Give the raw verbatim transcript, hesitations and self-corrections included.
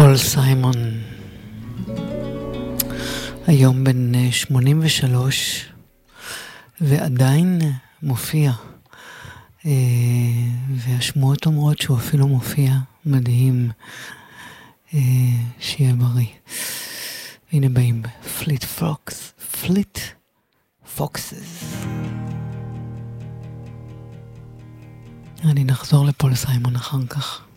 פול סיימון היום בן שמונים ושלוש ועדיין מופיע, והשמועות אומרות שהוא אפילו מופיע מדהים. שיהיה בריא. הנה באים פליט פוקס, פליט פוקסס. אני נחזור לפול סיימון אחר כך.